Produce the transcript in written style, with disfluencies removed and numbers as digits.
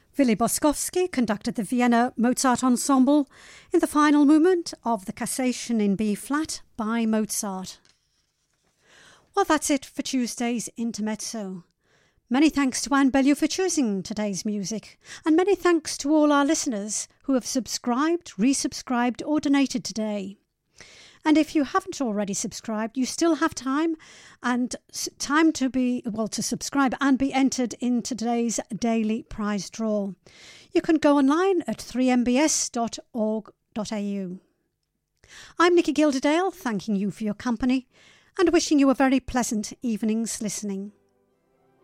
Willy Boskowski conducted the Vienna Mozart Ensemble in the final movement of the Cassation in B-flat by Mozart. Well, that's it for Tuesday's Intermezzo. Many thanks to Anne Bellew for choosing today's music, and many thanks to all our listeners who have subscribed, resubscribed or donated today. And if you haven't already subscribed, you still have time to subscribe and be entered in today's daily prize draw. You can go online at 3mbs.org.au. I'm Nikki Gilderdale, thanking you for your company and wishing you a very pleasant evening's listening.